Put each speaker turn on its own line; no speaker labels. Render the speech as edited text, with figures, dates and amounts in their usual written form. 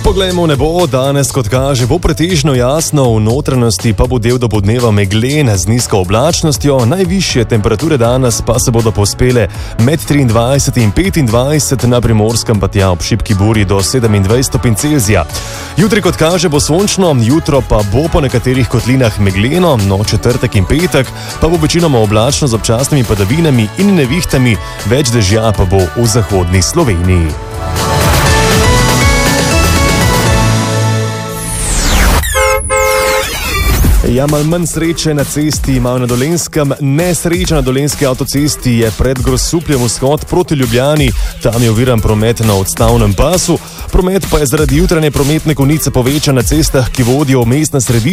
Poglejmo v nebo, danes kot kaže bo pretežno jasno, v notranjosti pa bo del dopoldneva meglen z nizko oblačnostjo, najvišje temperature danes pa se bodo povzpele med 23 in 25, na Primorskem pa tja ob šibki burji do 27 stopinj Celzija. Jutri kot kaže bo sončno, jutro pa bo po nekaterih kotlinah megleno, četrtek in petek pa bo večinoma oblačno z občasnimi padavinami in nevihtami, več dežja pa bo v zahodni Sloveniji. Ja, malo manj sreče na cesti imajo na Dolenjskem. Nesreča na dolenjski avtocesti je pred Grosupljem vzhod proti Ljubljani. Tam je oviran promet na odstavnem pasu. Promet pa je zaradi jutranje prometne konice povečan na cestah, ki vodijo v mestna središča.